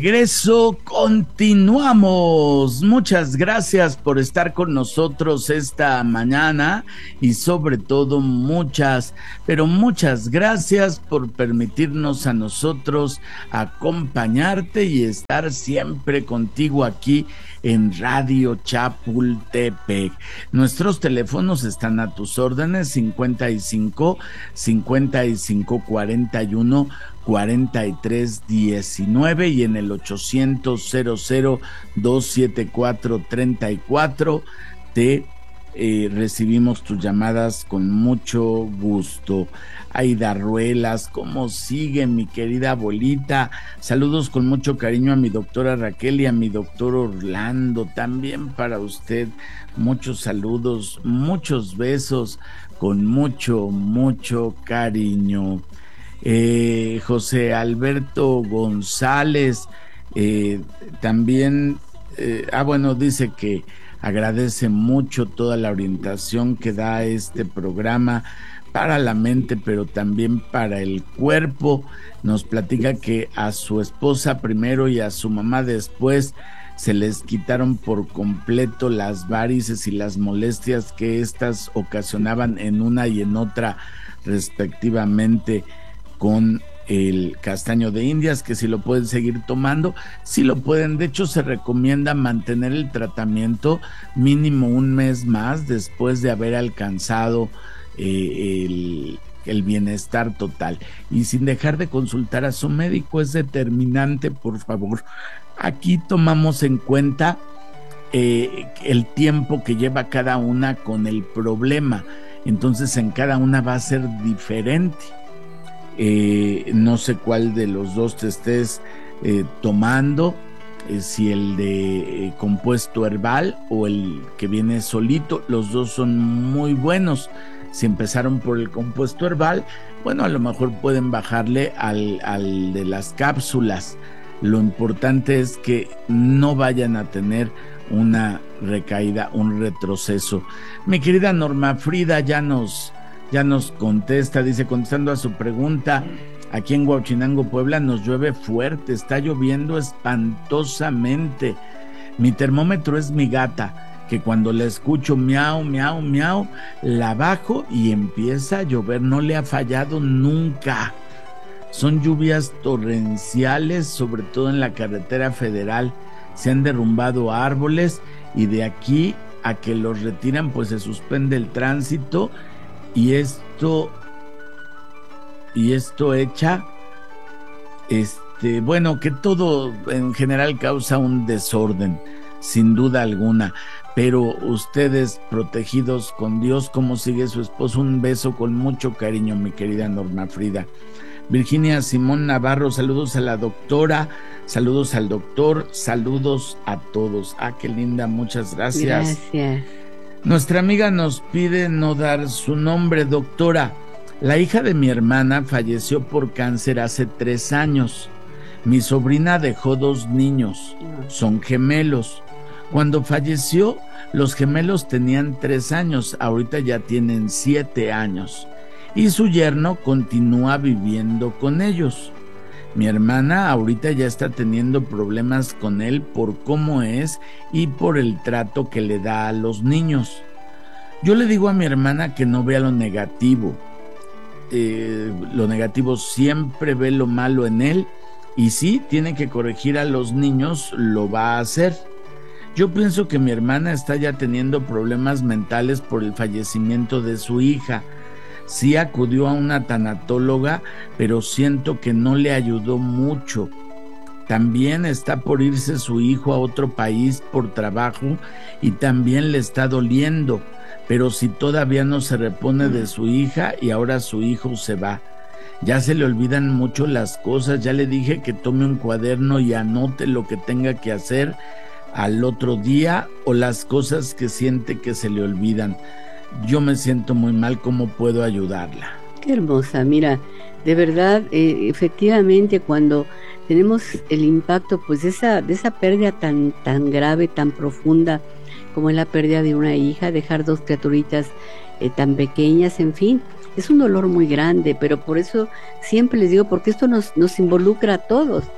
Regreso, continuamos. Muchas gracias por estar con nosotros esta mañana y sobre todo pero muchas gracias por permitirnos a nosotros acompañarte y estar siempre contigo aquí en Radio Chapultepec. Nuestros teléfonos están a tus órdenes: 55 41 4319 y en el 800-00-274-34 te recibimos tus llamadas con mucho gusto. Aida Ruelas, ¿cómo sigue mi querida abuelita? Saludos con mucho cariño a mi doctora Raquel y a mi doctor Orlando, también para usted. Muchos saludos, muchos besos con mucho cariño. José Alberto González también dice que agradece mucho toda la orientación que da este programa para la mente, pero también para el cuerpo. Nos platica que a su esposa primero y a su mamá después se les quitaron por completo las varices y las molestias que éstas ocasionaban en una y en otra respectivamente, con el castaño de Indias, que si lo pueden seguir tomando, si lo pueden. De hecho, se recomienda mantener el tratamiento mínimo un mes más después de haber alcanzado el bienestar total, y sin dejar de consultar a su médico. Es determinante, por favor. Aquí tomamos en cuenta el tiempo que lleva cada una con el problema, entonces en cada una va a ser diferente. No sé cuál de los dos te estés tomando, si el de compuesto herbal o el que viene solito. Los dos son muy buenos. Si empezaron por el compuesto herbal, bueno, a lo mejor pueden bajarle al de las cápsulas. Lo importante es que no vayan a tener una recaída, un retroceso. Mi querida Norma Frida ya nos contesta, dice, contestando a su pregunta: aquí en Huauchinango, Puebla, nos llueve fuerte, está lloviendo espantosamente. Mi termómetro es mi gata, que cuando la escucho miau, miau, miau, la bajo y empieza a llover. No le ha fallado nunca. Son lluvias torrenciales, sobre todo en la carretera federal. Se han derrumbado árboles y de aquí a que los retiran, pues se suspende el tránsito. Y esto echa, que todo en general causa un desorden, sin duda alguna. Pero ustedes, protegidos con Dios. ¿Cómo sigue su esposo? Un beso con mucho cariño, mi querida Norma Frida. Virginia Simón Navarro, saludos a la doctora, saludos al doctor, saludos a todos. Qué linda, muchas gracias. Gracias. Nuestra amiga nos pide no dar su nombre. Doctora, la hija de mi hermana falleció por cáncer hace 3 años. Mi sobrina dejó 2 niños, son gemelos. Cuando falleció, los gemelos tenían 3 años, ahorita ya tienen 7 años. Y su yerno continúa viviendo con ellos. Mi hermana ahorita ya está teniendo problemas con él por cómo es y por el trato que le da a los niños. Yo le digo a mi hermana que no vea lo negativo. Lo negativo siempre ve lo malo en él, y si tiene que corregir a los niños, lo va a hacer. Yo pienso que mi hermana está ya teniendo problemas mentales por el fallecimiento de su hija. Sí acudió a una tanatóloga, pero siento que no le ayudó mucho. También está por irse su hijo a otro país por trabajo y también le está doliendo, pero si todavía no se repone de su hija y ahora su hijo se va. Ya se le olvidan mucho las cosas. Ya le dije que tome un cuaderno y anote lo que tenga que hacer al otro día o las cosas que siente que se le olvidan. Yo me siento muy mal. ¿Cómo puedo ayudarla? Qué hermosa, mira, de verdad, efectivamente, cuando tenemos el impacto pues de esa pérdida tan grave, tan profunda, como es la pérdida de una hija, dejar 2 criaturitas tan pequeñas, en fin, es un dolor muy grande, pero por eso siempre les digo, porque esto nos involucra a todos.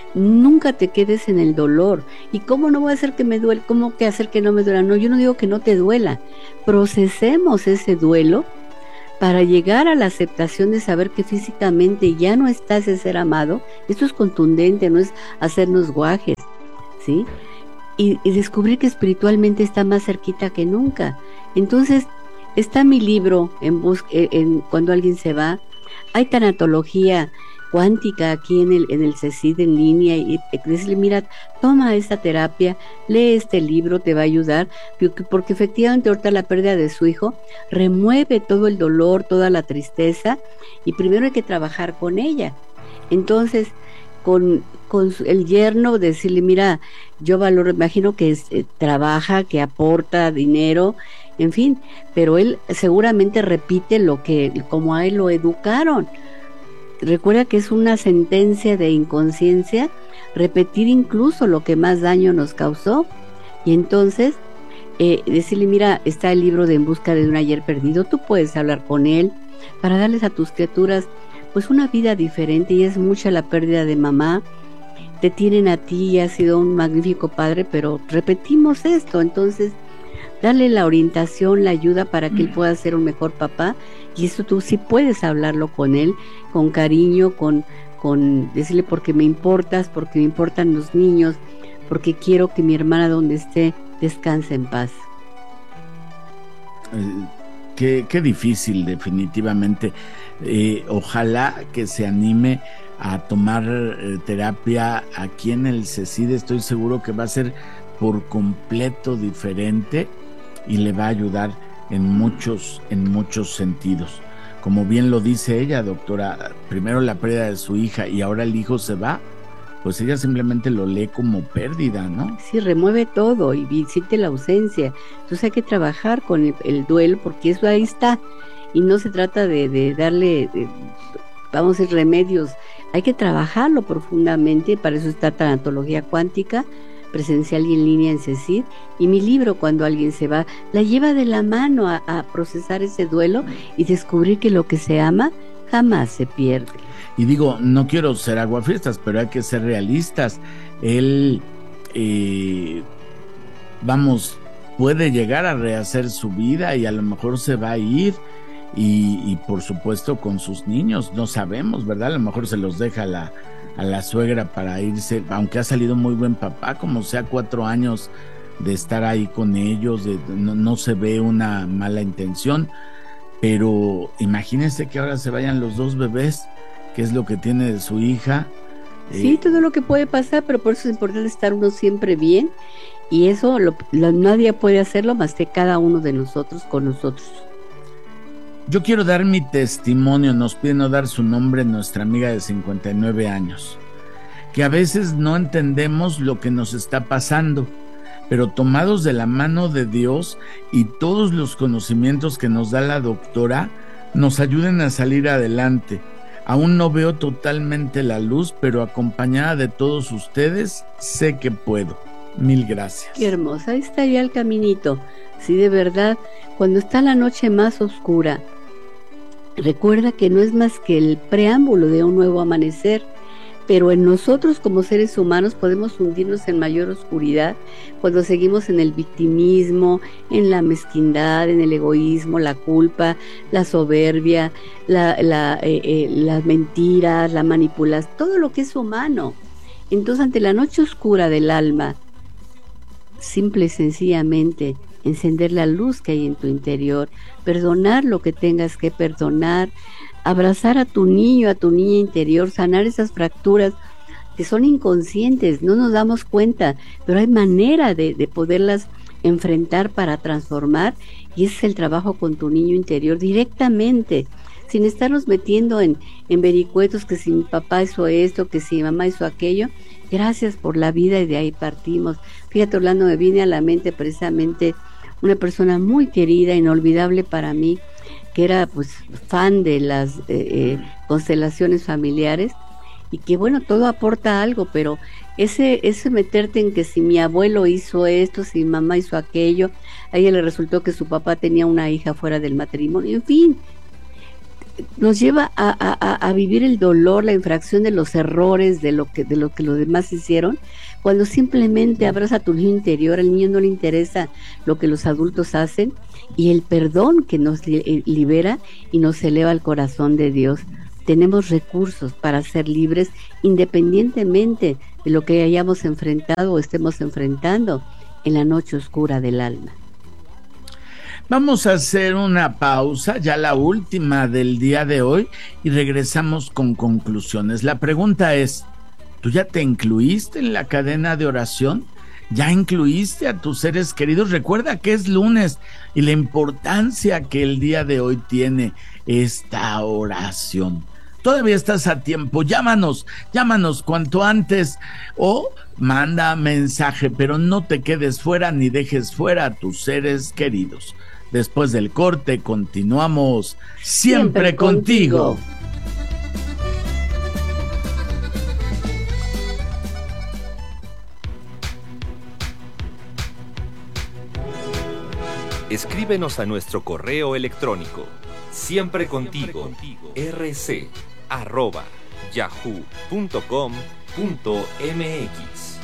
nunca te quedes en el dolor. ¿Y cómo no voy a hacer que me duele? ¿Cómo que hacer que no me duela? No, yo no digo que no te duela. Procesemos ese duelo para llegar a la aceptación de saber que físicamente ya no está ese ser amado. Esto es contundente, no es hacernos guajes, ¿sí? Y descubrir que espiritualmente está más cerquita que nunca. Entonces, está mi libro Cuando alguien se va. Hay tanatología cuántica aquí en el CECID en línea, y decirle, mira, toma esta terapia, lee este libro, te va a ayudar, porque efectivamente ahorita la pérdida de su hijo remueve todo el dolor, toda la tristeza, y primero hay que trabajar con ella. Entonces, con el yerno, decirle, mira, yo valoro, imagino que trabaja, que aporta dinero, en fin, pero él seguramente repite como a él lo educaron. Recuerda que es una sentencia de inconsciencia repetir incluso lo que más daño nos causó. Y entonces decirle, mira, está el libro de En busca de un ayer perdido, tú puedes hablar con él para darles a tus criaturas pues una vida diferente. Y es mucha la pérdida de mamá, te tienen a ti y has sido un magnífico padre, pero repetimos esto. Entonces darle la orientación, la ayuda para que él pueda ser un mejor papá. Y eso tú sí puedes hablarlo con él, con cariño, con decirle, porque me importas, porque me importan los niños, porque quiero que mi hermana donde esté descanse en paz. Qué difícil, definitivamente. Ojalá que se anime a tomar terapia aquí en el CECID. Estoy seguro que va a ser por completo diferente y le va a ayudar en muchos sentidos. Como bien lo dice ella, doctora, primero la pérdida de su hija y ahora el hijo se va, pues ella simplemente lo lee como pérdida, ¿no? Sí, remueve todo y siente la ausencia. Entonces hay que trabajar con el duelo, porque eso ahí está. Y no se trata de darle, vamos a decir, remedios. Hay que trabajarlo profundamente, para eso está tanatología cuántica, presencial y en línea en CECID, y mi libro Cuando alguien se va, la lleva de la mano a procesar ese duelo y descubrir que lo que se ama jamás se pierde. Y digo, no quiero ser aguafiestas, pero hay que ser realistas. Él, puede llegar a rehacer su vida y a lo mejor se va a ir, y por supuesto con sus niños, no sabemos, ¿verdad? A lo mejor se los deja a la suegra para irse, aunque ha salido muy buen papá, como sea, 4 años de estar ahí con ellos, no se ve una mala intención, pero imagínense que ahora se vayan los 2 bebés, que es lo que tiene de su hija. Sí, todo lo que puede pasar, pero por eso es importante estar uno siempre bien, y eso nadie puede hacerlo más que cada uno de nosotros con nosotros. Yo quiero dar mi testimonio, nos pide no dar su nombre nuestra amiga de 59 años, que a veces no entendemos lo que nos está pasando, pero tomados de la mano de Dios y todos los conocimientos que nos da la doctora, nos ayuden a salir adelante. Aún no veo totalmente la luz, pero acompañada de todos ustedes, sé que puedo. Mil gracias. Qué hermosa, ahí está ya el caminito. Sí, de verdad, cuando está la noche más oscura, recuerda que no es más que el preámbulo de un nuevo amanecer, pero en nosotros como seres humanos podemos hundirnos en mayor oscuridad cuando seguimos en el victimismo, en la mezquindad, en el egoísmo, la culpa, la soberbia, las mentiras, la manipulación, todo lo que es humano. Entonces, ante la noche oscura del alma, simple y sencillamente encender la luz que hay en tu interior, perdonar lo que tengas que perdonar, abrazar a tu niño, a tu niña interior, sanar esas fracturas que son inconscientes, no nos damos cuenta, pero hay manera de poderlas enfrentar para transformar, y ese es el trabajo con tu niño interior directamente, sin estarnos metiendo en vericuetos, que si mi papá hizo esto, que si mi mamá hizo aquello. Gracias por la vida, y de ahí partimos. Fíjate, Orlando, me viene a la mente precisamente una persona muy querida, inolvidable para mí, que era pues fan de las constelaciones familiares, y que bueno, todo aporta algo, pero ese meterte en que si mi abuelo hizo esto, si mi mamá hizo aquello, a ella le resultó que su papá tenía una hija fuera del matrimonio, en fin, nos lleva a vivir el dolor, la infracción de los errores, de lo que los demás hicieron, cuando simplemente abraza tu niño interior. Al niño no le interesa lo que los adultos hacen, y el perdón que nos libera y nos eleva al corazón de Dios. Tenemos recursos para ser libres independientemente de lo que hayamos enfrentado o estemos enfrentando en la noche oscura del alma. Vamos a hacer una pausa, ya la última del día de hoy, y regresamos con conclusiones. La pregunta es, ¿tú ya te incluiste en la cadena de oración? ¿Ya incluiste a tus seres queridos? Recuerda que es lunes y la importancia que el día de hoy tiene esta oración. Todavía estás a tiempo, llámanos cuanto antes o manda mensaje, pero no te quedes fuera ni dejes fuera a tus seres queridos. Después del corte continuamos siempre contigo. Escríbenos a nuestro correo electrónico siemprecontigo@yahoo.com.mx.